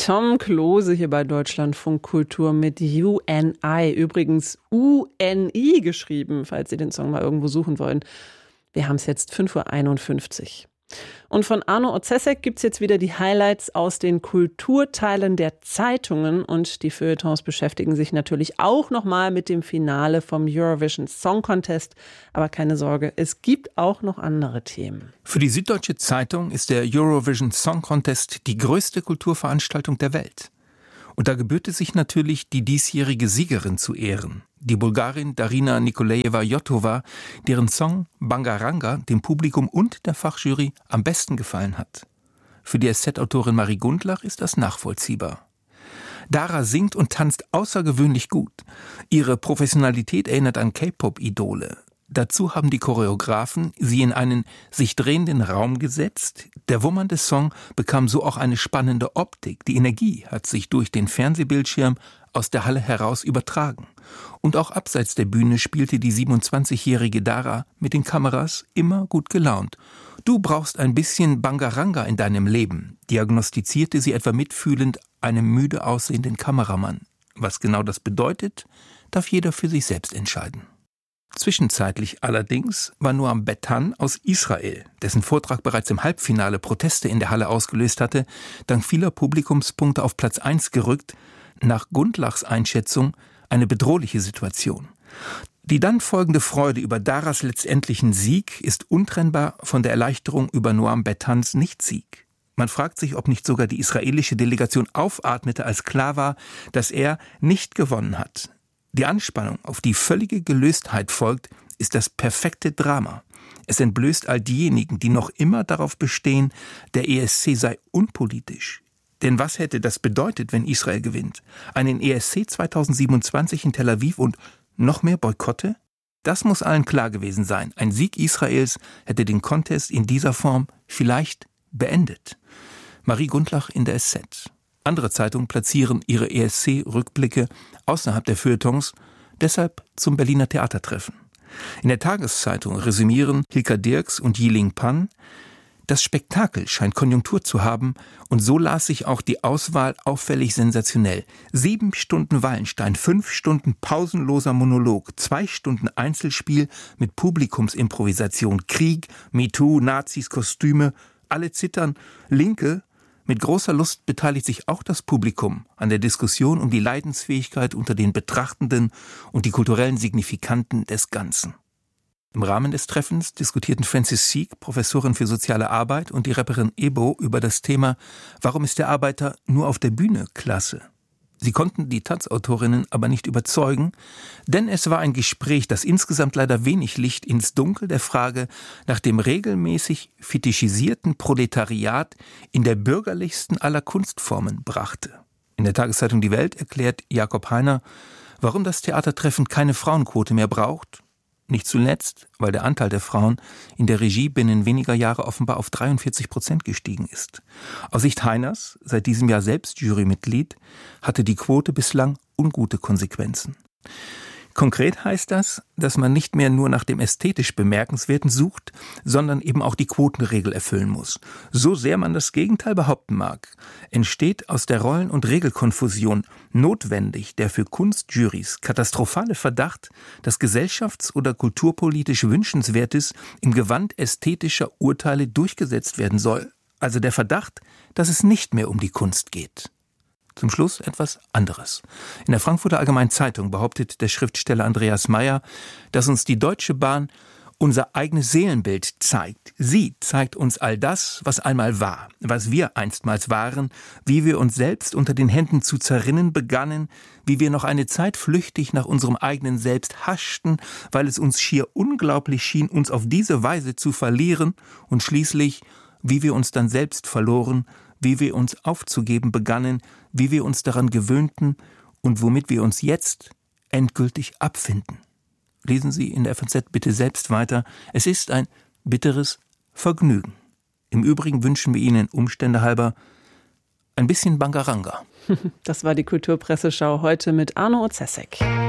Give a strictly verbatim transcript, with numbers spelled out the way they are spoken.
Tom Klose hier bei Deutschlandfunk Kultur mit U N I. Übrigens U N I geschrieben, falls Sie den Song mal irgendwo suchen wollen. Wir haben es jetzt fünf Uhr einundfünfzig. Und von Arno Orzeszek gibt es jetzt wieder die Highlights aus den Kulturteilen der Zeitungen. Und die Feuilletons beschäftigen sich natürlich auch nochmal mit dem Finale vom Eurovision Song Contest. Aber keine Sorge, es gibt auch noch andere Themen. Für die Süddeutsche Zeitung ist der Eurovision Song Contest die größte Kulturveranstaltung der Welt. Und da gebührt es sich natürlich, die diesjährige Siegerin zu ehren. Die Bulgarin Darina Nikolajeva-Jotova, deren Song Bangaranga dem Publikum und der Fachjury am besten gefallen hat. Für die S Z-Autorin Marie Gundlach ist das nachvollziehbar. Dara singt und tanzt außergewöhnlich gut. Ihre Professionalität erinnert an K-Pop-Idole. Dazu haben die Choreografen sie in einen sich drehenden Raum gesetzt. Der wummernde Song bekam so auch eine spannende Optik. Die Energie hat sich durch den Fernsehbildschirm aus der Halle heraus übertragen. Und auch abseits der Bühne spielte die siebenundzwanzigjährige Dara mit den Kameras immer gut gelaunt. Du brauchst ein bisschen Bangaranga in deinem Leben, diagnostizierte sie etwa mitfühlend einem müde aussehenden Kameramann. Was genau das bedeutet, darf jeder für sich selbst entscheiden. Zwischenzeitlich allerdings war Noam Betan aus Israel, dessen Vortrag bereits im Halbfinale Proteste in der Halle ausgelöst hatte, dank vieler Publikumspunkte auf Platz eins gerückt, nach Gundlachs Einschätzung eine bedrohliche Situation. Die dann folgende Freude über Daras letztendlichen Sieg ist untrennbar von der Erleichterung über Noam Betans Nichtsieg. Man fragt sich, ob nicht sogar die israelische Delegation aufatmete, als klar war, dass er nicht gewonnen hat. Die Anspannung, auf die völlige Gelöstheit folgt, ist das perfekte Drama. Es entblößt all diejenigen, die noch immer darauf bestehen, der E S C sei unpolitisch. Denn was hätte das bedeutet, wenn Israel gewinnt? Einen E S C zweitausendsiebenundzwanzig in Tel Aviv und noch mehr Boykotte? Das muss allen klar gewesen sein. Ein Sieg Israels hätte den Contest in dieser Form vielleicht beendet. Marie Gundlach in der S Z. Andere Zeitungen platzieren ihre E S C-Rückblicke außerhalb der Feuilletons, deshalb zum Berliner Theatertreffen. In der Tageszeitung resümieren Hilka Dirks und Yiling Pan: Das Spektakel scheint Konjunktur zu haben, und so las sich auch die Auswahl auffällig sensationell. Sieben Stunden Wallenstein, fünf Stunden pausenloser Monolog, zwei Stunden Einzelspiel mit Publikumsimprovisation, Krieg, MeToo, Nazis, Kostüme, alle zittern, Linke. Mit großer Lust beteiligt sich auch das Publikum an der Diskussion um die Leidensfähigkeit unter den Betrachtenden und die kulturellen Signifikanten des Ganzen. Im Rahmen des Treffens diskutierten Frances Sieg, Professorin für soziale Arbeit, und die Rapperin Ebo über das Thema „Warum ist der Arbeiter nur auf der Bühne klasse?". Sie konnten die Taz-Autorinnen aber nicht überzeugen, denn es war ein Gespräch, das insgesamt leider wenig Licht ins Dunkel der Frage nach dem regelmäßig fetischisierten Proletariat in der bürgerlichsten aller Kunstformen brachte. In der Tageszeitung Die Welt erklärt Jakob Heiner, warum das Theatertreffen keine Frauenquote mehr braucht. Nicht zuletzt, weil der Anteil der Frauen in der Regie binnen weniger Jahre offenbar auf dreiundvierzig Prozent gestiegen ist. Aus Sicht Heiners, seit diesem Jahr selbst Jurymitglied, hatte die Quote bislang ungute Konsequenzen. Konkret heißt das, dass man nicht mehr nur nach dem ästhetisch Bemerkenswerten sucht, sondern eben auch die Quotenregel erfüllen muss. So sehr man das Gegenteil behaupten mag, entsteht aus der Rollen- und Regelkonfusion notwendig der für Kunstjurys katastrophale Verdacht, dass gesellschafts- oder kulturpolitisch Wünschenswertes im Gewand ästhetischer Urteile durchgesetzt werden soll. Also der Verdacht, dass es nicht mehr um die Kunst geht. Zum Schluss etwas anderes. In der Frankfurter Allgemeinen Zeitung behauptet der Schriftsteller Andreas Meyer, dass uns die Deutsche Bahn unser eigenes Seelenbild zeigt. Sie zeigt uns all das, was einmal war, was wir einstmals waren, wie wir uns selbst unter den Händen zu zerrinnen begannen, wie wir noch eine Zeit flüchtig nach unserem eigenen Selbst haschten, weil es uns schier unglaublich schien, uns auf diese Weise zu verlieren, und schließlich, wie wir uns dann selbst verloren, wie wir uns aufzugeben begannen, wie wir uns daran gewöhnten und womit wir uns jetzt endgültig abfinden. Lesen Sie in der F A Z bitte selbst weiter. Es ist ein bitteres Vergnügen. Im Übrigen wünschen wir Ihnen Umstände halber ein bisschen Bangaranga. Das war die Kulturpresseschau heute mit Arno Orzeszek.